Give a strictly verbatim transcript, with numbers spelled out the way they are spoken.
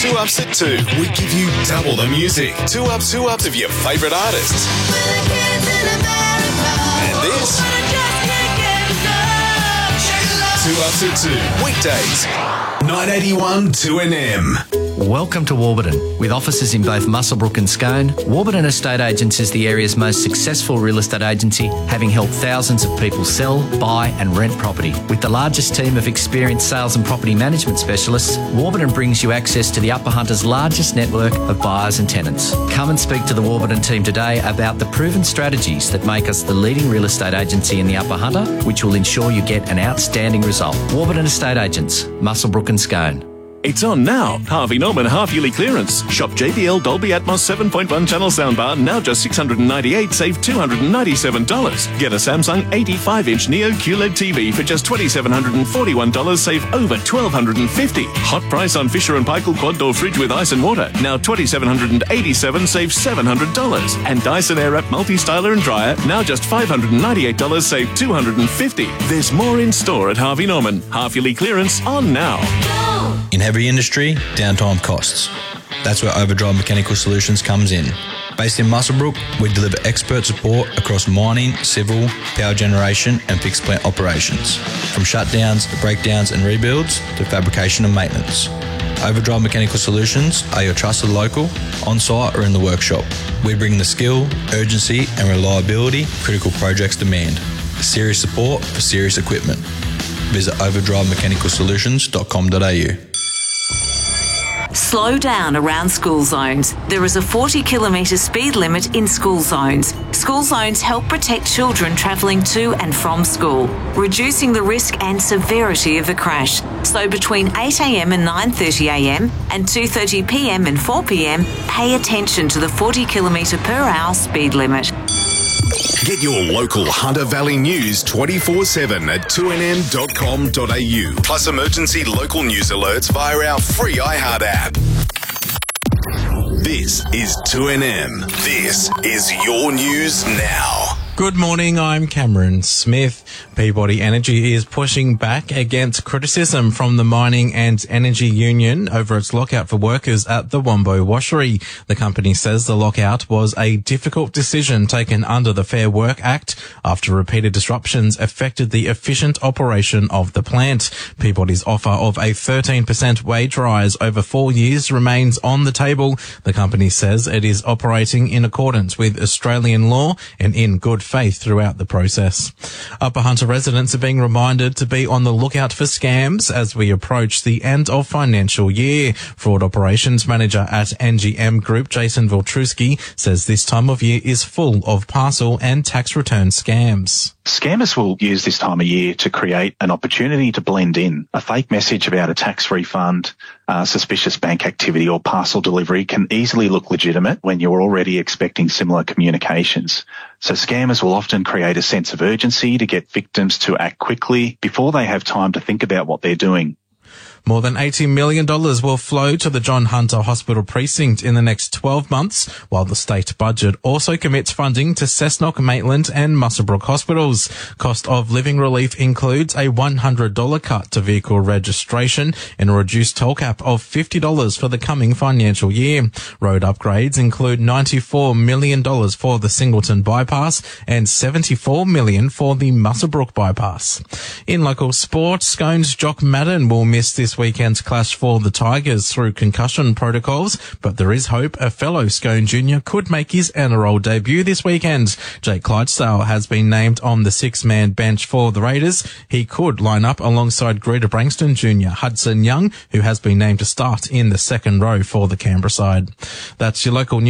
Two Ups at two. We give you double the music. Two ups, two ups of your favourite artists. And this. Two Ups at two. Weekdays. nine eighty-one two N M. Welcome to Warburton. With offices in both Muswellbrook and Scone, Warburton Estate Agents is the area's most successful real estate agency, having helped thousands of people sell, buy and rent property. With the largest team of experienced sales and property management specialists, Warburton brings you access to the Upper Hunter's largest network of buyers and tenants. Come and speak to the Warburton team today about the proven strategies that make us the leading real estate agency in the Upper Hunter, which will ensure you get an outstanding result. Warburton Estate Agents, Muswellbrook and Scone. It's on now. Harvey Norman half-yearly clearance. Shop J B L Dolby Atmos seven point one channel soundbar, now just six hundred ninety-eight dollars, save two hundred ninety-seven dollars. Get a Samsung eighty-five inch Neo Q L E D T V for just two thousand seven hundred forty-one dollars, save over one thousand two hundred fifty dollars. Hot price on Fisher and Paykel quad door fridge with ice and water, now two thousand seven hundred eighty-seven dollars, save seven hundred dollars. And Dyson Airwrap multi-styler and dryer, now just five hundred ninety-eight dollars, save two hundred fifty dollars. There's more in store at Harvey Norman. Half-yearly clearance on now. In heavy industry, downtime costs. That's where Overdrive Mechanical Solutions comes in. Based in Muswellbrook, we deliver expert support across mining, civil, power generation and fixed plant operations. From shutdowns, breakdowns and rebuilds to fabrication and maintenance. Overdrive Mechanical Solutions are your trusted local, on-site or in the workshop. We bring the skill, urgency and reliability critical projects demand. Serious support for serious equipment. Visit overdrive mechanical solutions dot com dot a u. Slow down around school zones. There is a forty kilometre speed limit in school zones. School zones help protect children travelling to and from school, reducing the risk and severity of a crash. So between eight a m and nine thirty a m and two thirty p m and four p m, pay attention to the forty kilometre per hour speed limit. Get your local Hunter Valley news twenty-four seven at two n m dot com dot a u. Plus emergency local news alerts via our free iHeart app. This is two N M. This is your news now. Good morning, I'm Cameron Smith. Peabody Energy is pushing back against criticism from the Mining and Energy Union over its lockout for workers at the Wombo Washery. The company says the lockout was a difficult decision taken under the Fair Work Act after repeated disruptions affected the efficient operation of the plant. Peabody's offer of a thirteen percent wage rise over four years remains on the table. The company says it is operating in accordance with Australian law and in good faith throughout the process. Upper Hunter residents are being reminded to be on the lookout for scams as we approach the end of financial year. Fraud Operations Manager at N G M Group, Jason Viltruski, says this time of year is full of parcel and tax return scams. Scammers will use this time of year to create an opportunity to blend in. A fake message about a tax refund, uh, suspicious bank activity or parcel delivery can easily look legitimate when you're already expecting similar communications. So scammers will often create a sense of urgency to get victims to act quickly before they have time to think about what they're doing. More than eighty million dollars will flow to the John Hunter Hospital Precinct in the next twelve months, while the state budget also commits funding to Cessnock, Maitland and Muswellbrook hospitals. Cost of living relief includes a one hundred dollars cut to vehicle registration and a reduced toll cap of fifty dollars for the coming financial year. Road upgrades include ninety-four million dollars for the Singleton bypass and seventy-four million dollars for the Muswellbrook bypass. In local sport, Scone's Jock Madden will miss this weekend's clash for the Tigers through concussion protocols, but there is hope a fellow Scone Junior could make his N R L debut this weekend. Jake Clydesdale has been named on the six-man bench for the Raiders. He could line up alongside Greta Brankston Junior Hudson Young, who has been named to start in the second row for the Canberra side. That's your local news.